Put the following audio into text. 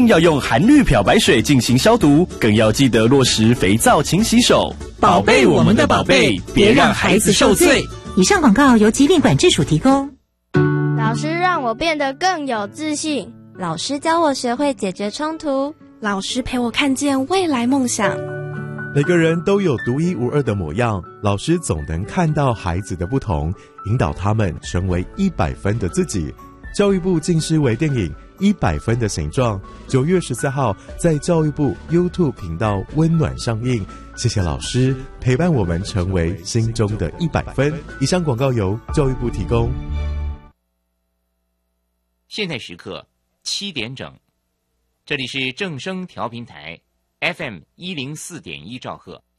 要用含氯漂白水进行消毒，更要记得落实肥皂勤洗手。宝贝我们的宝贝，别让孩子受罪。 以上广告由疾病管制署提供。 老师让我变得更有自信， 老师教我学会解决冲突， 老师陪我看见未来梦想。 每个人都有独一无二的模样，老师总能看到孩子的不同，引导他们成为100分的自己。教育部近视微电影100分的形状，9月14号在教育部 YouTube 频道温暖上映。谢谢老师陪伴我们成为心中的100分。以上广告由教育部提供。 现在时刻7点整，这里是正声调频台 FM104.1兆赫。